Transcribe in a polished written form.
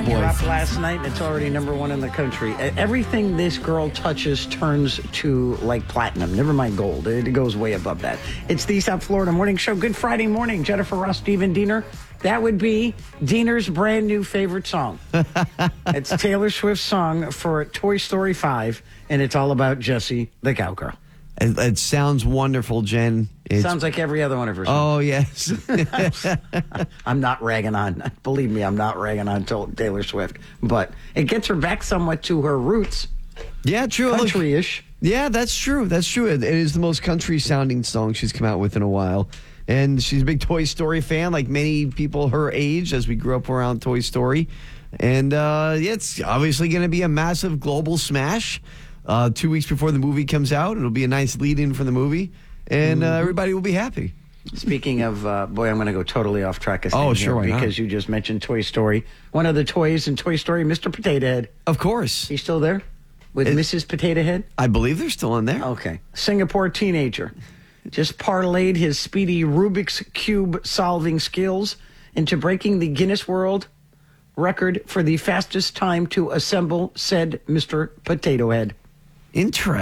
Band boy. dropped last night, and it's already #1 in the country. Everything this girl touches turns to like platinum. Never mind gold. It goes way above that. It's the South Florida Morning Show. Good Friday morning. Jennifer Ross, Steven Diener. That would be Diener's brand new favorite song. It's Taylor Swift's song for Toy Story 5, and it's all about Jessie the cowgirl. It sounds wonderful, Jen. Sounds like every other one of her songs. Oh, yes. I'm not ragging on, believe me, I'm not ragging on Taylor Swift, but it gets her back somewhat to her roots. Yeah, true. Country-ish. Yeah, that's true. That's true. It is the most country-sounding song she's come out with in a while. And she's a big Toy Story fan, like many people her age, as we grew up around Toy Story. And it's obviously going to be a massive global smash. 2 weeks before the movie comes out, it'll be a nice lead-in for the movie, and everybody will be happy. Speaking of, boy, I'm going to go totally off track. Oh, sure, why not? Because you just mentioned Toy Story. One of the toys in Toy Story, Mr. Potato Head. Of course. He's still there? With Mrs. Potato Head? I believe they're still in there. Okay. Singapore teenager just parlayed his speedy Rubik's Cube solving skills into breaking the Guinness World Record for the fastest time to assemble said Mr. Potato Head. Interesting.